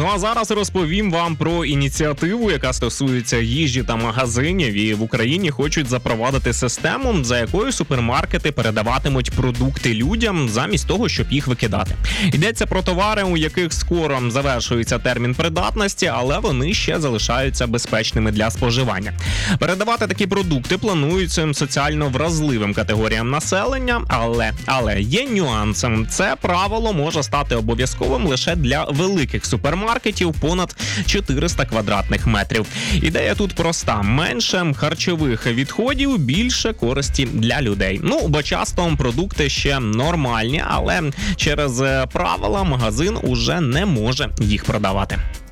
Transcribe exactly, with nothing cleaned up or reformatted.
Ну а зараз розповім вам про ініціативу, яка стосується їжі та магазинів. І в Україні хочуть запровадити систему, за якою супермаркети передаватимуть продукти людям замість того, щоб їх викидати. Йдеться про товари, у яких скоро завершується термін придатності, але вони ще залишаються безпечними для споживання. Передавати такі продукти планують цим соціально вразливим категоріям населення, але, але є нюанси. Це правило може стати обов'язковим лише для великих супермаркетів понад чотириста квадратних метрів. Ідея тут проста. Менше харчових відходів, більше користі для людей. Ну, бо часто продукти ще нормальні, але через правила магазин уже не може їх продавати.